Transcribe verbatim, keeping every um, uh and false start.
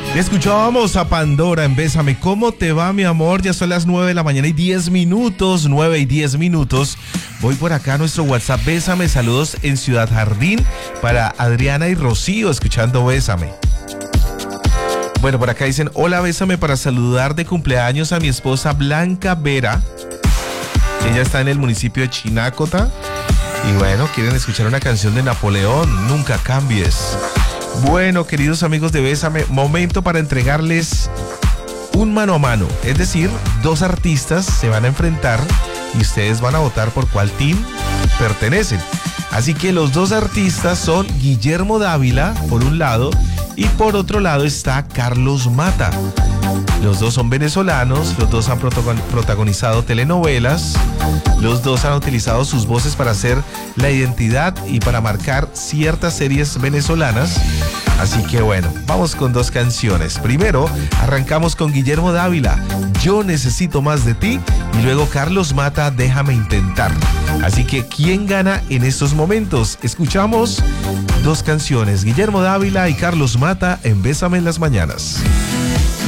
Escuchábamos a Pandora en Bésame. ¿Cómo te va, mi amor? Ya son las nueve de la mañana y diez minutos, nueve y diez minutos. Voy por acá a nuestro WhatsApp Bésame. Saludos en Ciudad Jardín para Adriana y Rocío, escuchando Bésame. Bueno, por acá dicen, hola, Bésame para saludar de cumpleaños a mi esposa Blanca Vera. Ella está en el municipio de Chinácota. Y bueno, quieren escuchar una canción de Napoleón, Nunca Cambies. Bueno, queridos amigos de Bésame, momento para entregarles un mano a mano. Es decir, dos artistas se van a enfrentar y ustedes van a votar por cuál team pertenecen. Así que los dos artistas son Guillermo Dávila, por un lado, y por otro lado está Carlos Mata. Los dos son venezolanos, los dos han protagonizado telenovelas, los dos han utilizado sus voces para hacer la identidad y para marcar ciertas series venezolanas. Así que bueno, vamos con dos canciones. Primero, arrancamos con Guillermo Dávila, Yo Necesito Más de Ti, y luego Carlos Mata, Déjame Intentar. Así que, ¿quién gana en estos momentos? Escuchamos dos canciones, Guillermo Dávila y Carlos Mata en Bésame en las Mañanas.